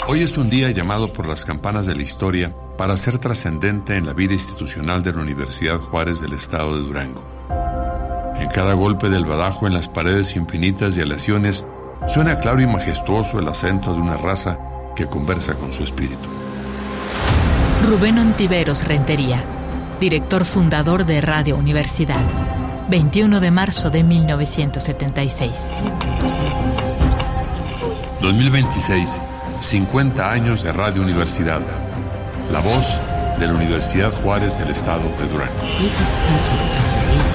Hoy es un día llamado por las campanas de la historia para ser trascendente en la vida institucional de la Universidad Juárez del Estado de Durango. En cada golpe del badajo en las paredes infinitas de aleaciones suena claro y majestuoso el acento de una raza que conversa con su espíritu. Rubén Ontiveros Rentería, director fundador de Radio Universidad, 21 de marzo de 1976. 2026, 50 años de Radio Universidad. La voz de la Universidad Juárez del Estado de Durango.